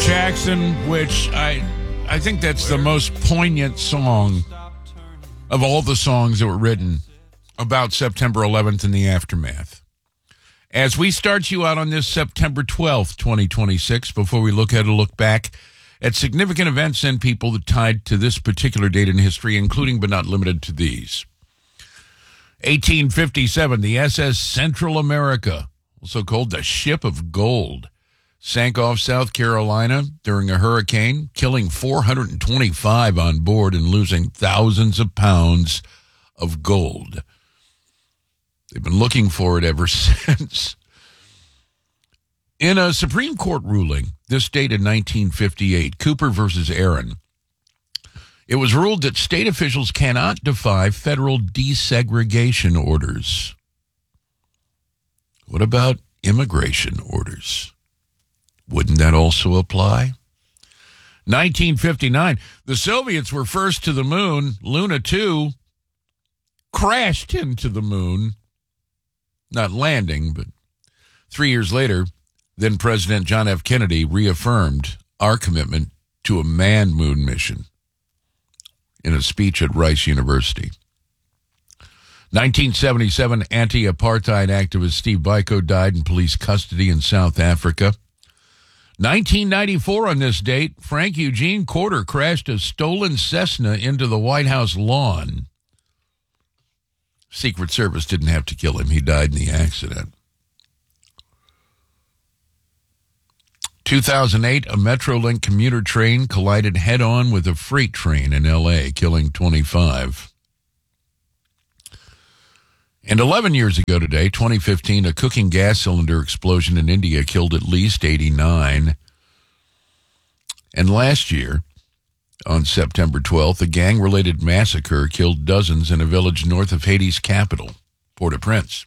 Jackson, which I think that's the most poignant song of all the songs that were written about September 11th and the aftermath. As we start you out on this September 12th, 2026, before we look back at significant events and people that tied to this particular date in history, including but not limited to these. 1857, the SS Central America, also called the Ship of Gold, sank off South Carolina during a hurricane, killing 425 on board and losing thousands of pounds of gold. They've been looking for it ever since. In a Supreme Court ruling, this date in 1958, Cooper versus Aaron, it was ruled that state officials cannot defy federal desegregation orders. What about immigration orders? Wouldn't that also apply? 1959, the Soviets were first to the moon. Luna 2 crashed into the moon. Not landing, but 3 years later, then President John F. Kennedy reaffirmed our commitment to a manned moon mission in a speech at Rice University. 1977, anti-apartheid activist Steve Biko died in police custody in South Africa. 1994 on this date, Frank Eugene Corder crashed a stolen Cessna into the White House lawn. Secret Service didn't have to kill him. He died in the accident. 2008, a Metrolink commuter train collided head-on with a freight train in L.A., killing 25. And 11 years ago today, 2015, a cooking gas cylinder explosion in India killed at least 89. And last year, on September 12th, a gang-related massacre killed dozens in a village north of Haiti's capital, Port-au-Prince.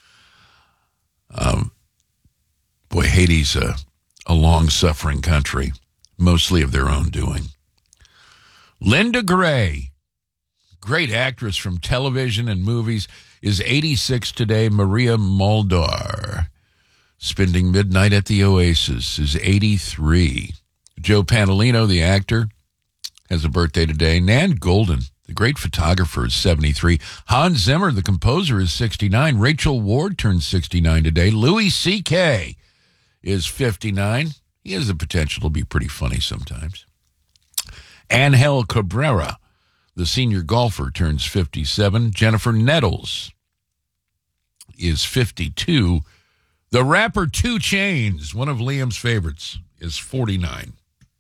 Haiti's a long-suffering country, mostly of their own doing. Linda Gray, great actress from television and movies, is 86 today. Maria Muldaur, spending midnight at the Oasis, is 83. Joe Pantalino, the actor, has a birthday today. Nan Golden, the great photographer, is 73. Hans Zimmer, the composer, is 69. Rachel Ward turns 69 today. Louis C.K. is 59. He has the potential to be pretty funny sometimes. Angel Cabrera, the senior golfer, turns 57. Jennifer Nettles is 52. The rapper 2 Chainz, one of Liam's favorites, is 49.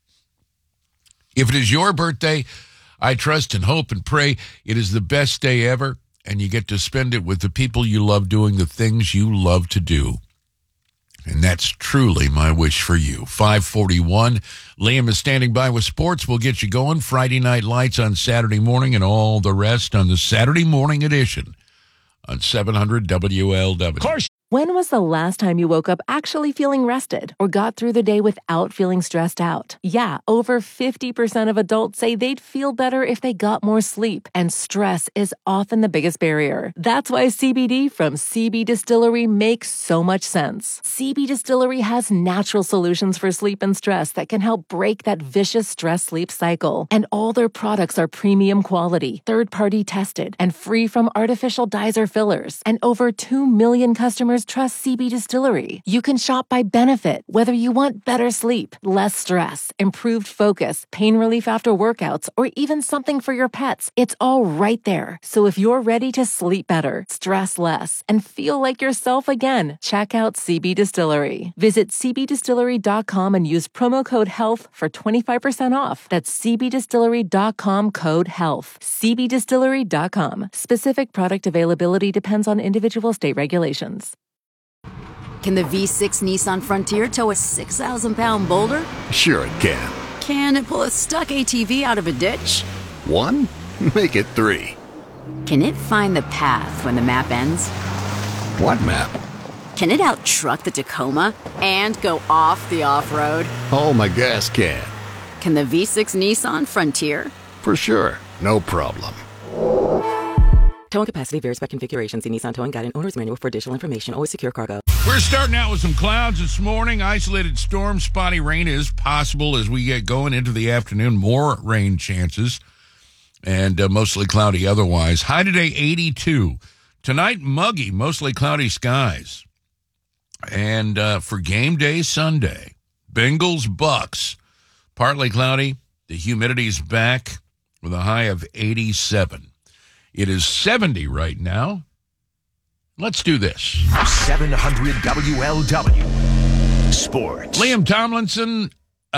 If it is your birthday, I trust and hope and pray it is the best day ever, and you get to spend it with the people you love doing the things you love to do. And that's truly my wish for you. 541. Liam is standing by with sports. We'll get you going. Friday Night Lights on Saturday morning and all the rest on the Saturday morning edition on 700 WLW. Of course. When was the last time you woke up actually feeling rested or got through the day without feeling stressed out? Yeah, over 50% of adults say they'd feel better if they got more sleep, and stress is often the biggest barrier. That's why CBD from CB Distillery makes so much sense. CB Distillery has natural solutions for sleep and stress that can help break that vicious stress-sleep cycle. And all their products are premium quality, third-party tested, and free from artificial dyes or fillers. And over 2 million customers trust CB Distillery. You can shop by benefit, whether you want better sleep, less stress, improved focus, pain relief after workouts, or even something for your pets. It's all right there. So if you're ready to sleep better, stress less, and feel like yourself again, check out CB Distillery. Visit cbdistillery.com and use promo code HEALTH for 25% off. That's cbdistillery.com, code HEALTH. cbdistillery.com. Specific product availability depends on individual state regulations. Can the V6 Nissan Frontier tow a 6,000-pound boulder? Sure it can. Can it pull a stuck ATV out of a ditch? 1? Make it 3. Can it find the path when the map ends? What map? Can it out-truck the Tacoma and go off the off-road? Oh, my gas can. Can the V6 Nissan Frontier? For sure. No problem. Towing capacity varies by configuration. See Nissan Towing Guide and Owner's Manual for additional information. Always secure cargo. We're starting out with some clouds this morning. Isolated storm, spotty rain is possible as we get going into the afternoon. More rain chances and mostly cloudy otherwise. High today, 82. Tonight, muggy, mostly cloudy skies. And for game day Sunday, Bengals, Bucks, partly cloudy. The humidity's back with a high of 87. It is 70 right now. Let's do this. 700 WLW Sports. Liam Tomlinson,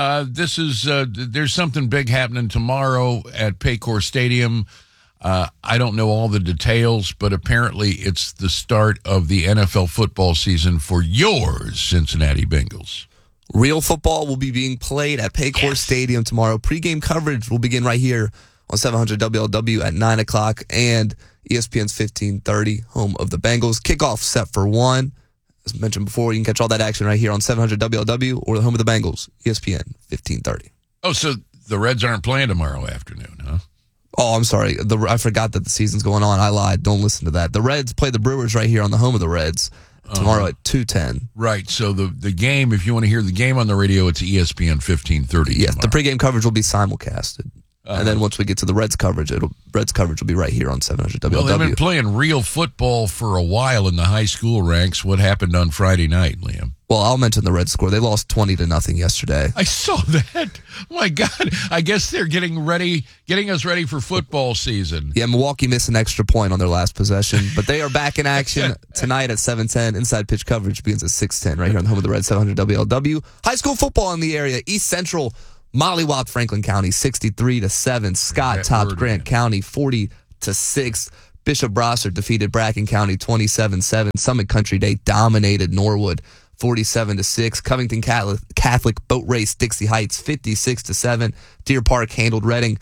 there's something big happening tomorrow at Paycor Stadium. I don't know all the details, but apparently it's the start of the NFL football season for your Cincinnati Bengals. Real football will be being played at Paycor Stadium tomorrow. Pre-game coverage will begin right here on 700 WLW at 9 o'clock and ESPN's 1530, home of the Bengals. Kickoff set for 1. As mentioned before, you can catch all that action right here on 700 WLW or the home of the Bengals, ESPN 1530. Oh, so the Reds aren't playing tomorrow afternoon, huh? Oh, I'm sorry. I forgot that the season's going on. I lied. Don't listen to that. The Reds play the Brewers right here on the home of the Reds tomorrow at 2:10. Right. So the game, if you want to hear the game on the radio, it's ESPN 1530. Yes, the pregame coverage will be simulcasted. And then once we get to the Reds coverage, Reds coverage will be right here on 700 WLW. Well, they've been playing real football for a while in the high school ranks. What happened on Friday night, Liam? Well, I'll mention the Reds score. They lost 20-0 yesterday. I saw that. Oh my God. I guess they're getting us ready for football season. Yeah, Milwaukee missed an extra point on their last possession, but they are back in action tonight at 7:10. Inside pitch coverage begins at 6:10 right here on the home of the Reds, 700 WLW. High school football in the area. East Central mollywopped Franklin County 63-7. Scott topped Grant County 40-6. Bishop Brossard defeated Bracken County 27-7. Summit Country Day dominated Norwood 47-6. Covington Catholic boat race Dixie Heights 56-7. Deer Park handled Reading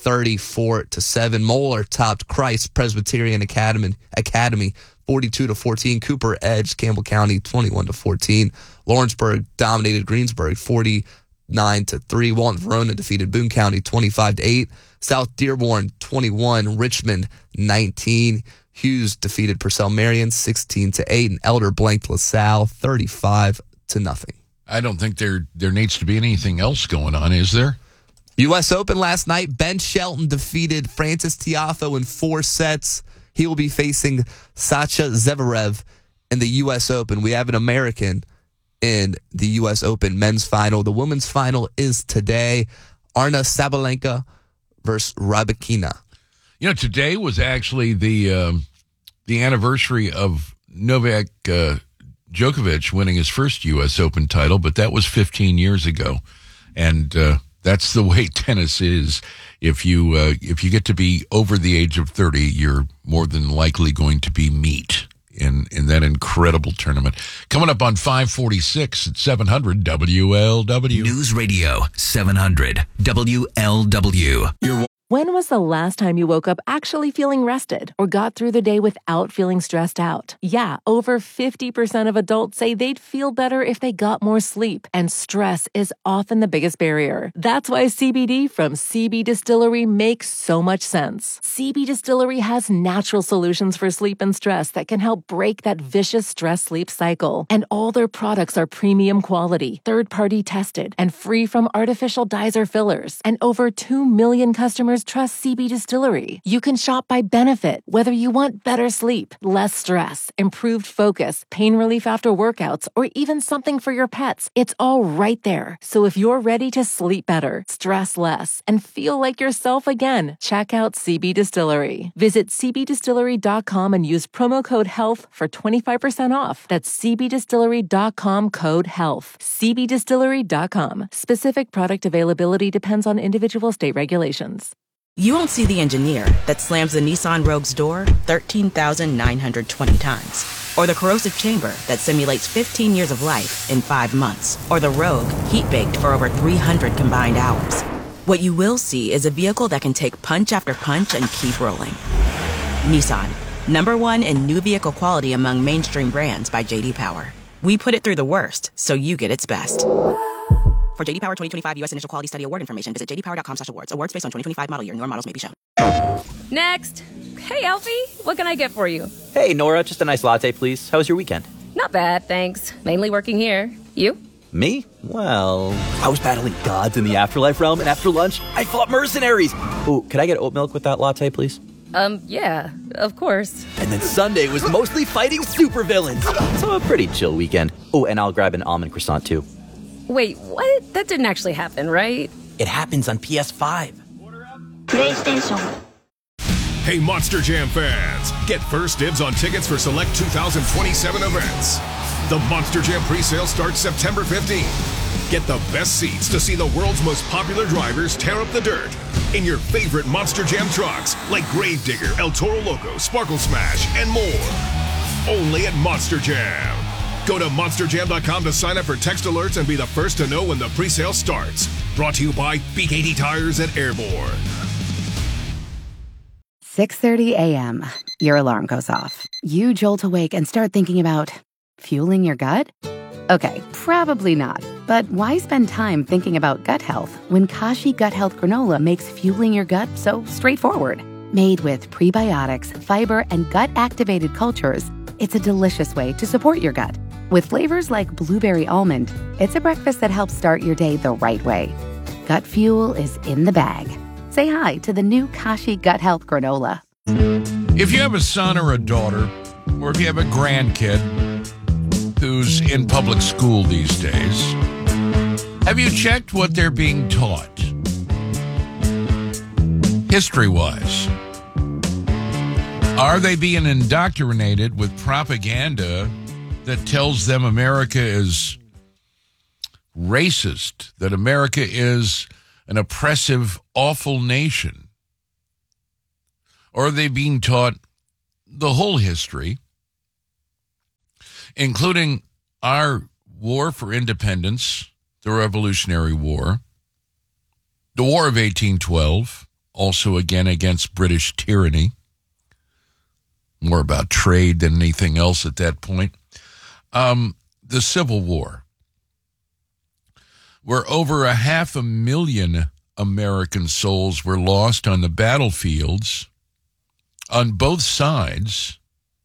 34-7. Moeller topped Christ Presbyterian Academy 42-14. Cooper edged Campbell County 21-14. Lawrenceburg dominated Greensburg 49-3. Walton Verona defeated Boone County 25-8. South Dearborn 21. Richmond 19. Hughes defeated Purcell Marion 16-8, and Elder blanked LaSalle 35-0. I don't think there needs to be anything else going on, is there? U.S. Open last night. Ben Shelton defeated Francis Tiafoe in 4 sets. He will be facing Sacha Zverev in the U.S. Open. We have an American in the U.S. Open men's final. The women's final is today. Arna Sabalenka versus Rybakina. You know, today was actually the anniversary of Novak Djokovic winning his first U.S. Open title, but that was 15 years ago, and that's the way tennis is. If you get to be over the age of 30, you're more than likely going to be meat in that incredible tournament. Coming up on 546 at 700 WLW. News Radio 700 WLW. When was the last time you woke up actually feeling rested or got through the day without feeling stressed out? Yeah, over 50% of adults say they'd feel better if they got more sleep, and stress is often the biggest barrier. That's why CBD from CB Distillery makes so much sense. CB Distillery has natural solutions for sleep and stress that can help break that vicious stress-sleep cycle. And all their products are premium quality, third-party tested, and free from artificial dyes or fillers. And over 2 million customers trust CB Distillery. You can shop by benefit, whether you want better sleep, less stress, improved focus, pain relief after workouts, or even something for your pets. It's all right there. So if you're ready to sleep better, stress less, and feel like yourself again, check out CB Distillery. Visit cbdistillery.com and use promo code HEALTH for 25% off. That's cbdistillery.com code HEALTH. cbdistillery.com. Specific product availability depends on individual state regulations. You won't see the engineer that slams the Nissan Rogue's door 13,920 times. Or the corrosive chamber that simulates 15 years of life in 5 months. Or the Rogue heat-baked for over 300 combined hours. What you will see is a vehicle that can take punch after punch and keep rolling. Nissan, #1 in new vehicle quality among mainstream brands by J.D. Power. We put it through the worst, so you get its best. For J.D. Power 2025 U.S. Initial Quality Study Award information, visit jdpower.com/awards. Awards based on 2025 model year. Newer models may be shown. Next. Hey, Alfie. What can I get for you? Hey, Nora, just a nice latte, please. How was your weekend? Not bad, thanks. Mainly working here. You? Me? Well, I was battling gods in the afterlife realm, and after lunch, I fought mercenaries. Ooh, could I get oat milk with that latte, please? Yeah, of course. And then Sunday was mostly fighting supervillains. So a pretty chill weekend. Oh, and I'll grab an almond croissant, too. Wait, what? That didn't actually happen, right? It happens on PS5. PlayStation. Hey, Monster Jam fans, get first dibs on tickets for select 2027 events. The Monster Jam presale starts September 15th. Get the best seats to see the world's most popular drivers tear up the dirt in your favorite Monster Jam trucks like Gravedigger, El Toro Loco, Sparkle Smash, and more. Only at Monster Jam. Go to monsterjam.com to sign up for text alerts and be the first to know when the presale starts. Brought to you by BKT Tires at Airborne. 6:30 a.m. Your alarm goes off. You jolt awake and start thinking about fueling your gut? Okay, probably not. But why spend time thinking about gut health when Kashi Gut Health Granola makes fueling your gut so straightforward? Made with prebiotics, fiber, and gut-activated cultures, it's a delicious way to support your gut. With flavors like blueberry almond, it's a breakfast that helps start your day the right way. Gut fuel is in the bag. Say hi to the new Kashi Gut Health Granola. If you have a son or a daughter, or if you have a grandkid who's in public school these days, have you checked what they're being taught? History-wise. Are they being indoctrinated with propaganda that tells them America is racist, that America is an oppressive, awful nation? Or are they being taught the whole history, including our war for independence, the Revolutionary War, the War of 1812, also again against British tyranny, more about trade than anything else at that point, the Civil War, where over 500,000 American souls were lost on the battlefields on both sides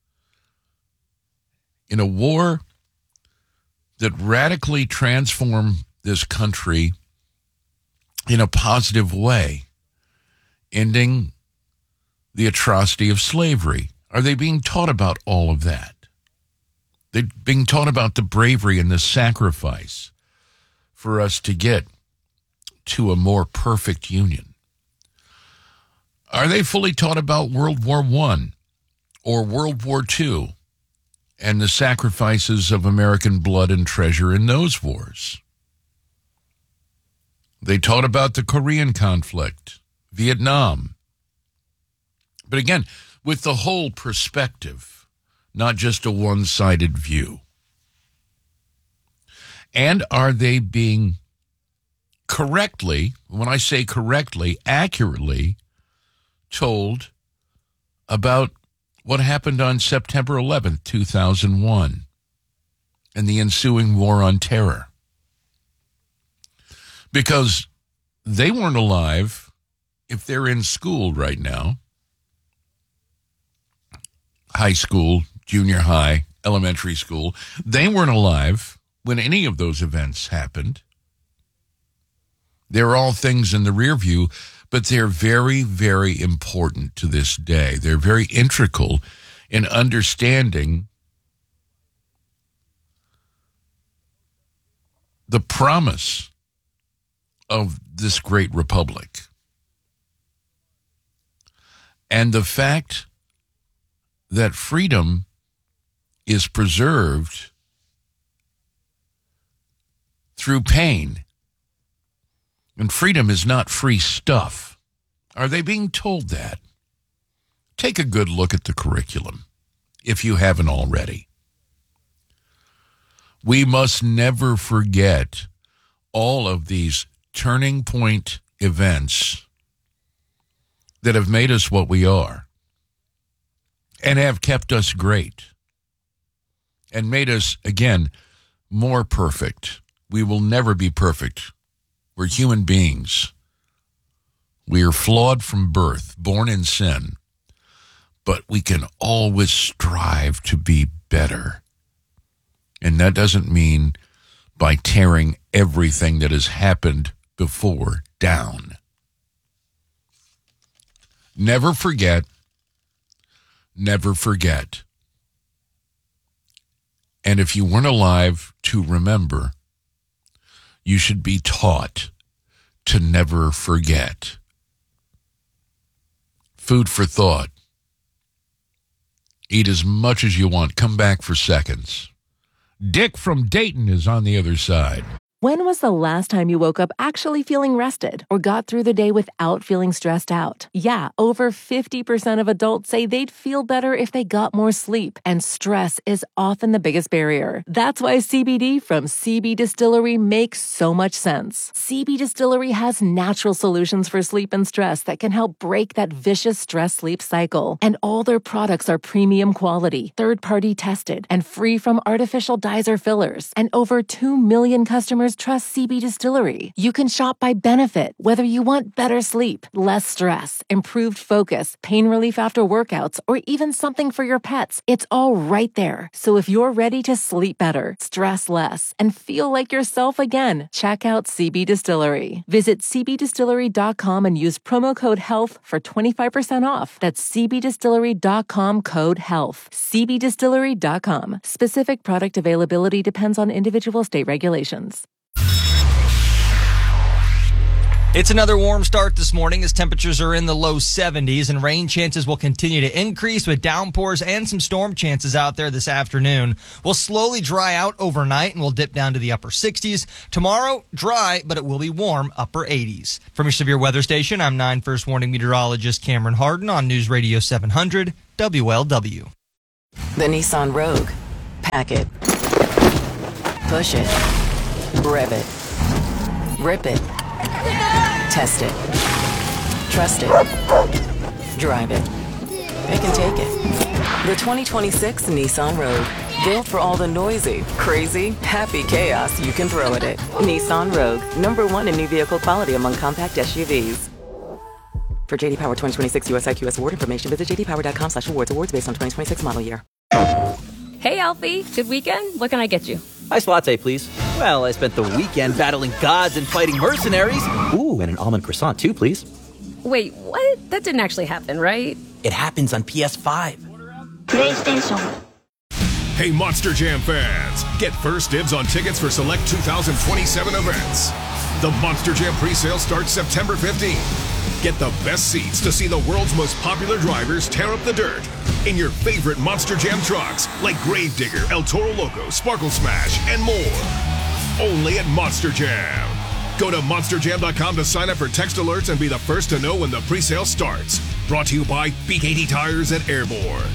in a war that radically transformed this country in a positive way, ending the atrocity of slavery. Are they being taught about all of that? They're being taught about the bravery and the sacrifice for us to get to a more perfect union. Are they fully taught about World War I or World War II and the sacrifices of American blood and treasure in those wars? They taught about the Korean conflict, Vietnam. But again, with the whole perspective, not just a one-sided view. And are they being correctly, when I say correctly, accurately told about what happened on September 11th, 2001, and the ensuing war on terror? Because they weren't alive if they're in school right now, high school, junior high, elementary school. They weren't alive when any of those events happened. They're all things in the rear view, but they're very, very important to this day. They're very integral in understanding the promise of this great republic and the fact that freedom is preserved through pain. And freedom is not free stuff. Are they being told that? Take a good look at the curriculum, if you haven't already. We must never forget all of these turning point events that have made us what we are and have kept us great and made us, again, more perfect. We will never be perfect. We're human beings. We are flawed from birth, born in sin. but we can always strive to be better. And that doesn't mean by tearing everything that has happened before down. Never forget. Never forget. And if you weren't alive to remember, you should be taught to never forget. Food for thought. Eat as much as you want. Come back for seconds. Dick from Dayton is on the other side. When was the last time you woke up actually feeling rested or got through the day without feeling stressed out? Yeah, over 50% of adults say they'd feel better if they got more sleep, and stress is often the biggest barrier. That's why CBD from CB Distillery makes so much sense. CB Distillery has natural solutions for sleep and stress that can help break that vicious stress-sleep cycle. And all their products are premium quality, third-party tested, and free from artificial dyes or fillers. And over 2 million customers trust CB Distillery. You can shop by benefit, whether you want better sleep, less stress, improved focus, pain relief after workouts, or even something for your pets. It's all right there. So if you're ready to sleep better, stress less, and feel like yourself again, check out CB Distillery. Visit cbdistillery.com and use promo code HEALTH for 25% off. That's cbdistillery.com code HEALTH. cbdistillery.com. Specific product availability depends on individual state regulations. It's another warm start this morning as temperatures are in the low 70s and rain chances will continue to increase with downpours and some storm chances out there this afternoon. We'll slowly dry out overnight and we'll dip down to the upper 60s. Tomorrow, dry, but it will be warm, upper 80s. From your severe weather station, I'm 9 First Warning meteorologist Cameron Harden on News Radio 700 WLW. The Nissan Rogue. Pack it. Push it. Rev it. Rip it. Test it. Trust it. Drive it. It can take it. The 2026 Nissan Rogue. Built for all the noisy, crazy, happy chaos you can throw at it. Nissan Rogue. #1 in new vehicle quality among compact SUVs. For JD Power 2026 US IQS award information, visit jdpower.com/awards. Awards based on 2026 model year. Hey, Alfie. Good weekend? What can I get you? Iced latte, please. Well, I spent the weekend battling gods and fighting mercenaries. Ooh, and an almond croissant, too, please. Wait, what? That didn't actually happen, right? It happens on PS5. PlayStation. Hey, Monster Jam fans. Get first dibs on tickets for select 2027 events. The Monster Jam presale starts September 15th. Get the best seats to see the world's most popular drivers tear up the dirt in your favorite Monster Jam trucks like Gravedigger, El Toro Loco, Sparkle Smash, and more. Only at Monster Jam. Go to monsterjam.com to sign up for text alerts and be the first to know when the presale starts. Brought to you by BKT Tires at Airborne.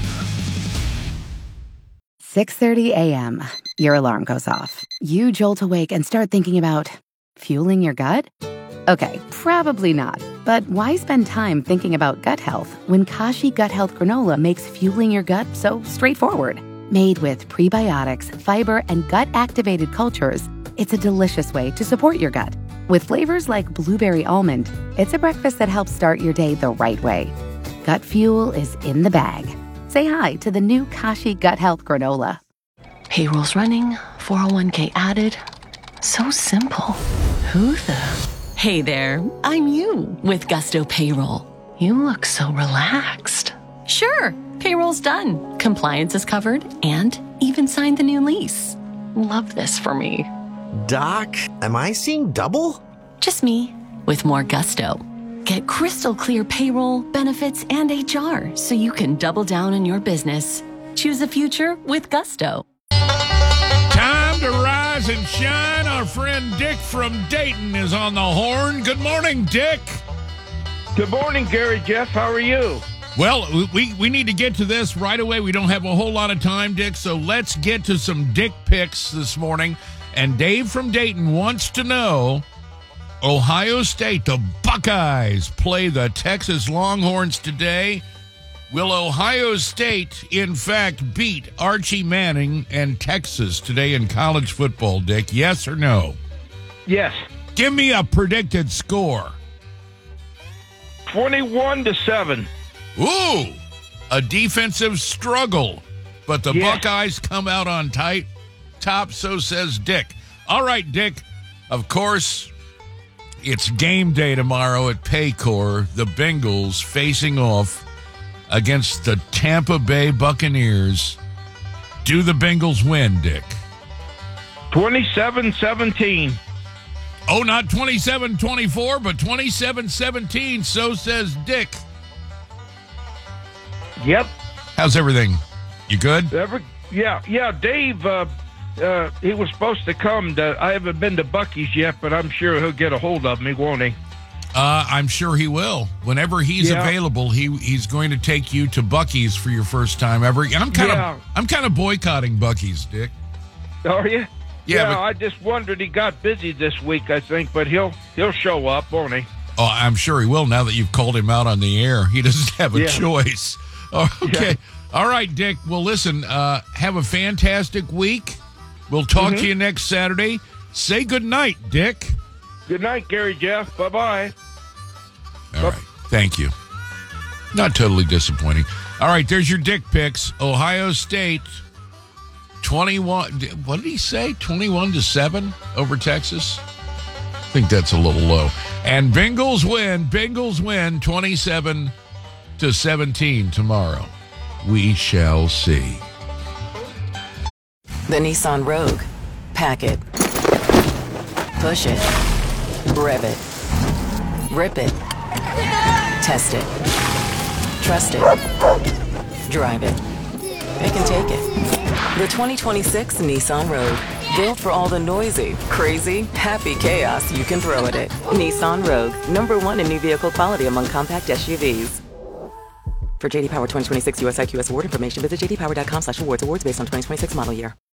6:30 a.m. Your alarm goes off. You jolt awake and start thinking about fueling your gut? Okay, probably not. But why spend time thinking about gut health when Kashi Gut Health Granola makes fueling your gut so straightforward? Made with prebiotics, fiber, and gut-activated cultures, it's a delicious way to support your gut. With flavors like blueberry almond, it's a breakfast that helps start your day the right way. Gut fuel is in the bag. Say hi to the new Kashi Gut Health Granola. Payroll's running, 401k added. So simple. Who the... Hey there, I'm you with Gusto Payroll. You look so relaxed. Sure, payroll's done. Compliance is covered and even signed the new lease. Love this for me. Doc, am I seeing double? Just me with more Gusto. Get crystal clear payroll, benefits, and HR so you can double down on your business. Choose a future with Gusto. Time to rise and shine. Our friend Dick from Dayton is on the horn. Good morning, Dick. Good morning, Gary Jeff. How are you? Well, we need to get to this right away. We don't have a whole lot of time, Dick, so let's get to some Dick picks this morning. And Dave from Dayton wants to know, Ohio State, the Buckeyes, play the Texas Longhorns today. Will Ohio State, in fact, beat Archie Manning and Texas today in college football, Dick? Yes or no? Yes. Give me a predicted score. 21-7. Ooh, a defensive struggle, but the Buckeyes come out on top, so says Dick. All right, Dick, of course, it's game day tomorrow at Paycor. The Bengals facing off against the Tampa Bay Buccaneers. Do the Bengals win, Dick? 27-17. Oh, not 27-24, but 27-17, so says Dick. Yep. How's everything? You good? Yeah, Dave, he was supposed to come. I haven't been to Buc-ee's yet, but I'm sure he'll get a hold of me, won't he? I'm sure he will. Whenever he's available, he's going to take you to Buc-ee's for your first time ever. I'm kind of boycotting Buc-ee's, Dick. Are you? Yeah, but I just wondered, he got busy this week, I think, but he'll show up, won't he? Oh, I'm sure he will now that you've called him out on the air. He doesn't have a choice. Okay. Yeah. All right, Dick. Well, listen, have a fantastic week. We'll talk to you next Saturday. Say good night, Dick. Good night, Gary Jeff. Bye-bye. All right. Thank you. Not totally disappointing. All right, there's your Dick picks. Ohio State, 21. What did he say? 21-7 over Texas? I think that's a little low. And Bengals win 27-17 tomorrow. We shall see. The Nissan Rogue. Pack it. Push it. Rev it. Rip it. Test it. Trust it. Drive it. It can take it. The 2026 Nissan Rogue. Built for all the noisy, crazy, happy chaos you can throw at it. Nissan Rogue. #1 in new vehicle quality among compact SUVs. For JD Power 2026 US IQS award information, visit jdpower.com/awards. Awards based on 2026 model year.